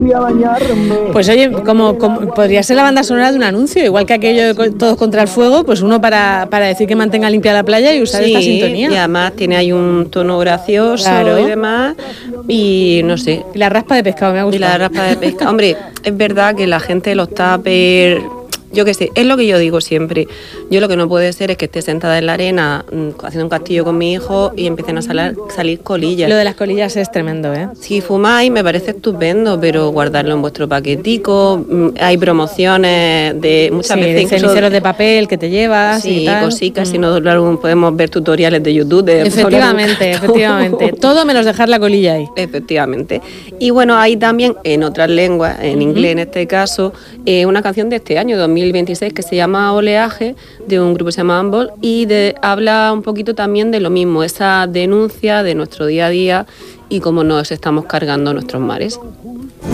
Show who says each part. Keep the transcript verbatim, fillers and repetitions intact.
Speaker 1: Pues oye, como, como podría ser la banda sonora de un anuncio, igual que aquello de Todos contra el Fuego, pues uno para, para decir que mantenga limpia la playa y usar
Speaker 2: sí,
Speaker 1: esta sintonía.
Speaker 2: Y además tiene ahí un tono gracioso claro. y demás, y no sé.
Speaker 1: Y la raspa de pescado me ha gustado.
Speaker 2: Y la raspa de pescado. Hombre, es verdad que la gente los tuppers, yo qué sé, es lo que yo digo siempre. Yo lo que no puede ser es que esté sentada en la arena haciendo un castillo con mi hijo y empiecen a salir, salir colillas.
Speaker 1: Lo de las colillas es tremendo, ¿eh?
Speaker 2: Si fumáis me parece estupendo, pero guardarlo en vuestro paquetico. Hay promociones de muchas
Speaker 1: sí,
Speaker 2: veces.
Speaker 1: De ceniceros de papel que te llevas
Speaker 2: sí,
Speaker 1: y tal.
Speaker 2: cositas, mm. si no claro, podemos ver tutoriales de YouTube. De
Speaker 1: efectivamente, efectivamente. Todo menos dejar la colilla ahí.
Speaker 2: Efectivamente. Y bueno, hay también en otras lenguas, en uh-huh. inglés en este caso, eh, una canción de este año, dos mil veintiséis, que se llama Oleaje, de un grupo que se llama Ambol, y de, habla un poquito también de lo mismo, esa denuncia de nuestro día a día y cómo nos estamos cargando nuestros mares.